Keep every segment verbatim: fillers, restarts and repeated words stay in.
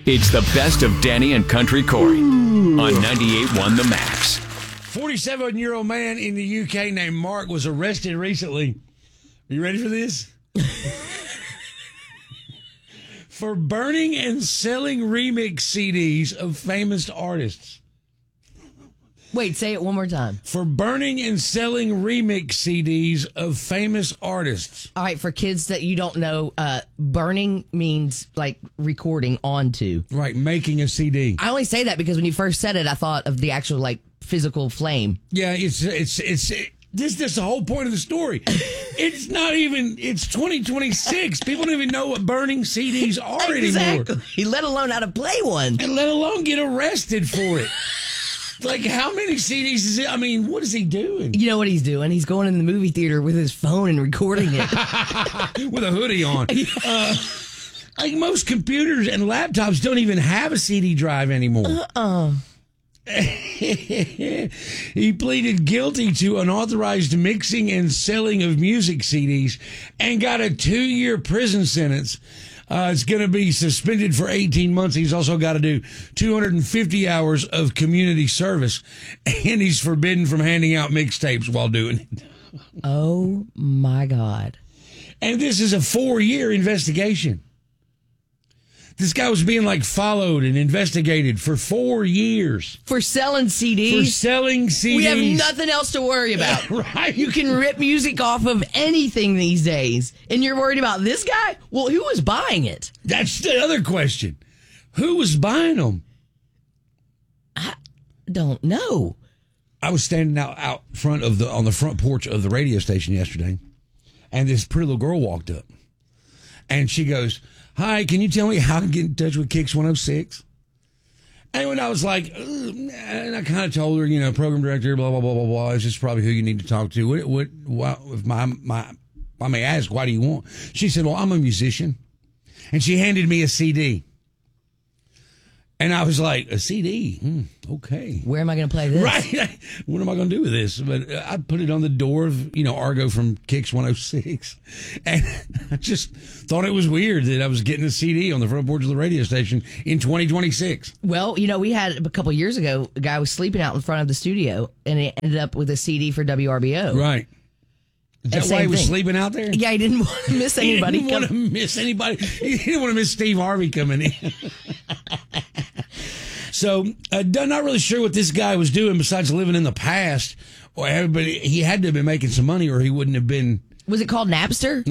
It's the best of Danny and Country Corey on ninety-eight point one The Max. forty-seven-year-old man in the U K named Mark was arrested recently. Are you ready for this? For burning and selling remix C Ds of famous artists. Wait, say it one more time. For burning and selling remix C Ds of famous artists. All right, for kids that you don't know, uh, burning means like recording onto. Right, making a C D. I only say that because when you first said it, I thought of the actual like physical flame. Yeah, it's it's it's it, this. That's the whole point of the story. It's not even. It's twenty twenty-six. People don't even know what burning C Ds are exactly. anymore. Let alone how to play one, and let alone get arrested for it. Like, how many C Ds is it? I mean, what is he doing? You know what he's doing? He's going in the movie theater with his phone and recording it. With a hoodie on. Uh, like, most computers and laptops don't even have a C D drive anymore. Uh-uh. He pleaded guilty to unauthorized mixing and selling of music C Ds and got a two-year prison sentence. Uh, it's going to be suspended for eighteen months. He's also got to do two hundred fifty hours of community service, and he's forbidden from handing out mixtapes while doing it. Oh, my God. And this is a four-year investigation. This guy was being, like, followed and investigated for four years. For selling C Ds? For selling C Ds. We have nothing else to worry about. Right. You can rip music off of anything these days. And you're worried about this guy? Well, who was buying it? That's the other question. Who was buying them? I don't know. I was standing out, out front of the on the front porch of the radio station yesterday, and this pretty little girl walked up. And she goes, "Hi, can you tell me how to get in touch with Kicks one oh six? And when I was like, and I kind of told her, you know, program director, blah, blah, blah, blah, blah. This is probably who you need to talk to. What, what, why, if my, my, I may ask, why do you want? She said, well, I'm a musician. And she handed me a C D. And I was like, a C D? Hmm, okay. Where am I going to play this? Right. What am I going to do with this? But I put it on the door of, you know, Argo from Kicks one oh six. And I just thought it was weird that I was getting a C D on the front porch of the radio station in twenty twenty-six. Well, you know, we had a couple years ago, a guy was sleeping out in front of the studio, and he ended up with a C D for W R B O. Right. Is that And why he same was thing. sleeping out there? Yeah, he didn't want to miss anybody. He didn't want to miss anybody. He didn't want to miss Steve Harvey coming in. So, uh, not really sure what this guy was doing besides living in the past. Or everybody, he had to have been making some money, or he wouldn't have been. Was it called Napster?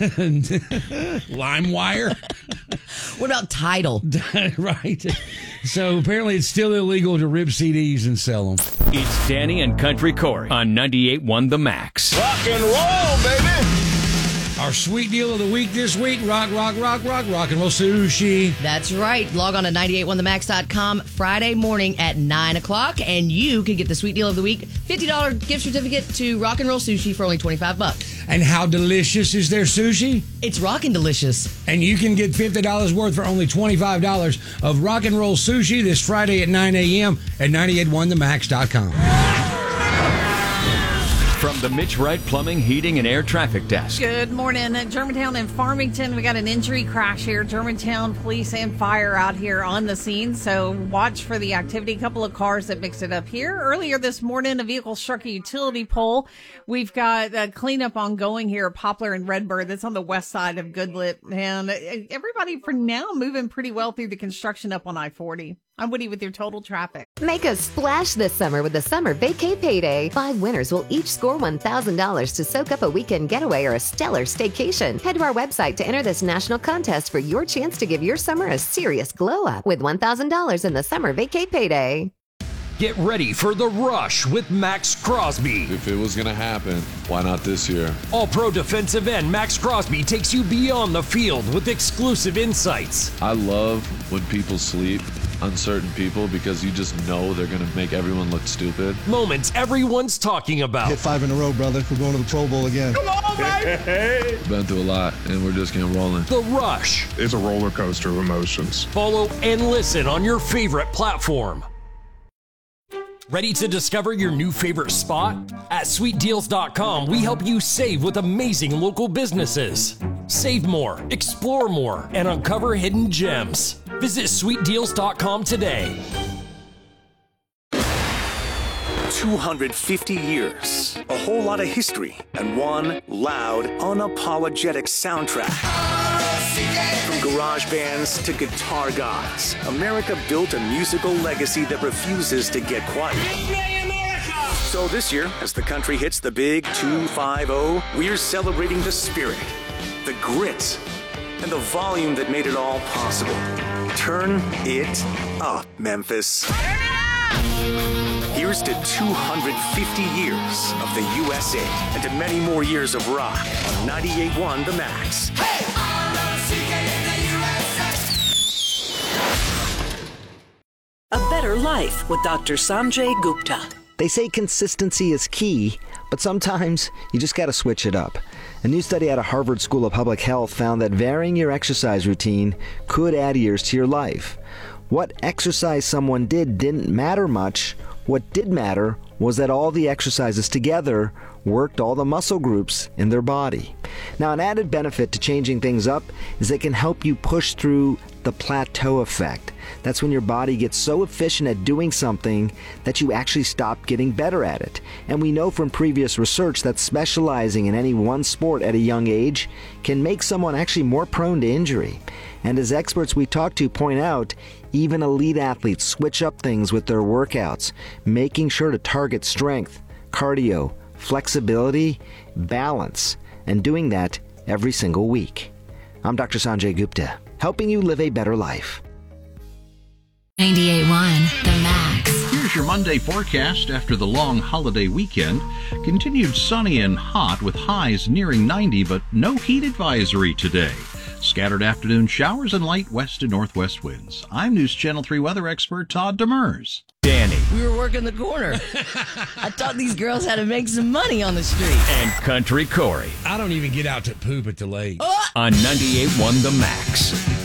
LimeWire. What about Tidal? Right. So apparently it's still illegal to rip C Ds and sell them. It's Danny and Country Corey on ninety-eight point one The Max. Rock and roll, baby. Our sweet deal of the week this week, rock, rock, rock, rock, rock and roll sushi. That's right. Log on to nine eight one the max dot com Friday morning at nine o'clock, and you can get the sweet deal of the week, fifty dollars gift certificate to Rock and Roll Sushi for only twenty-five bucks. And how delicious is their sushi? It's rockin' delicious. And you can get fifty dollars worth for only twenty-five dollars of Rock and Roll Sushi this Friday at nine a.m. at nine eight one the max dot com. From the Mitch Wright Plumbing, Heating, and Air Traffic Desk. Good morning. At Germantown and Farmington, we got an injury crash here. Germantown police and fire out here on the scene, so watch for the activity. A couple of cars that mixed it up here. Earlier this morning, a vehicle struck a utility pole. We've got a cleanup ongoing here at Poplar and Redbird. That's on the west side of Goodlet. And everybody, for now, moving pretty well through the construction up on I forty. I'm Woody with your total traffic. Make a splash this summer with the Summer Vacay Payday. Five winners will each score one thousand dollars to soak up a weekend getaway or a stellar staycation. Head to our website to enter this national contest for your chance to give your summer a serious glow up with one thousand dollars in the Summer Vacay Payday. Get ready for the rush with Max Crosby. If it was going to happen, why not this year? All-pro defensive end Max Crosby takes you beyond the field with exclusive insights. I love when people sleep on certain people because you just know they're going to make everyone look stupid. Moments everyone's talking about. Hit five in a row, brother. We're going to the Pro Bowl again. Come on, baby! Been through a lot, and we're just getting rolling. The Rush. It's a roller coaster of emotions. Follow and listen on your favorite platform. Ready to discover your new favorite spot? At sweet deals dot com, we help you save with amazing local businesses. Save more, explore more, and uncover hidden gems. Visit sweet deals dot com today. two hundred fifty years, a whole lot of history, and one loud, unapologetic soundtrack. From garage bands to guitar gods, America built a musical legacy that refuses to get quiet. So this year, as the country hits the big two five oh, we're celebrating the spirit, the grit, and the volume that made it all possible. Turn it up, Memphis. Here's to two hundred fifty years of the U S A and to many more years of rock on ninety-eight point one The Max. Hey! A Better Life with Doctor Sanjay Gupta. They say consistency is key, but sometimes you just got to switch it up. A new study out of Harvard School of Public Health found that varying your exercise routine could add years to your life. What exercise someone did didn't matter much. What did matter was that all the exercises together worked all the muscle groups in their body. Now, an added benefit to changing things up is they can help you push through the plateau effect. That's when your body gets so efficient at doing something that you actually stop getting better at it. And we know from previous research that specializing in any one sport at a young age can make someone actually more prone to injury. And as experts we talk to point out, even elite athletes switch up things with their workouts, making sure to target strength, cardio, flexibility, balance, and doing that every single week. I'm Doctor Sanjay Gupta, helping you live a better life. ninety-eight point one The Max. Here's your Monday forecast after the long holiday weekend. Continued sunny and hot with highs nearing ninety, but no heat advisory today. Scattered afternoon showers and light west and northwest winds. I'm News Channel three weather expert Todd Demers. Danny. We were working the corner. I thought these girls had to make some money on the street. And Country Corey. I don't even get out to poop at the lake. On ninety-eight point one The Max.